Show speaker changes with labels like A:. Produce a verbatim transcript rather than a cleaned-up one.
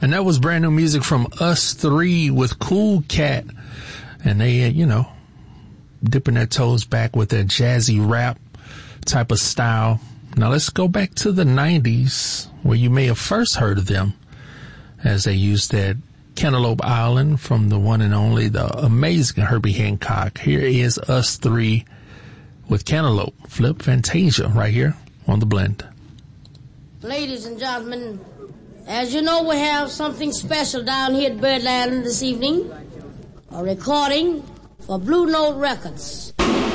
A: And that was brand new music from Us Three with Cool Cat. And they, you know, dipping their toes back with that jazzy rap type of style. Now let's go back to the nineties, where you may have first heard of them, as they used that Cantaloupe Island from the one and only, the amazing Herbie Hancock. Here is Us Three with Cantaloupe. Flip Fantasia right here on The Blend.
B: Ladies and gentlemen, as you know, we have something special down here at Birdland this evening. A recording for Blue Note Records.